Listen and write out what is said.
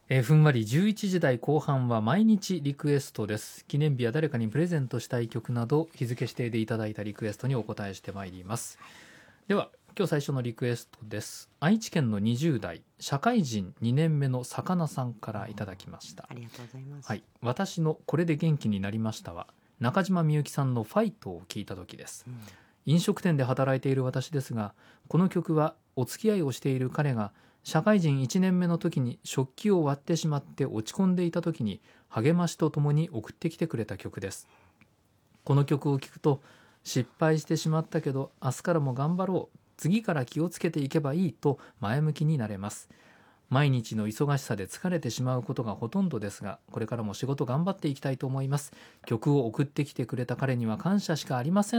ふんわり11時台後半は毎日リクエストです。記念日や誰かにプレゼントしたい曲など日付指定でいただいたリクエストにお答えしてまいります。では今日最初のリクエストです。愛知県の20代社会人2年目の魚さんからいただきました。 ありがとうございます。 はい、私のこれで元気になりましたは中島みゆきさんのファイトを聞いた時です。飲食店で働いている私ですが、この曲はお付き合いをしている彼が社会人1年目の時に食器を割ってしまって落ち込んでいた時に励ましとともに送ってきてくれた曲です。この曲を聴くと、失敗してしまったけど明日からも頑張ろう、次から気をつけていけばいいと前向きになれます。毎日の忙しさで疲れてしまうことがほとんどですが、これからも仕事頑張っていきたいと思います。曲を送ってきてくれた彼には感謝しかありません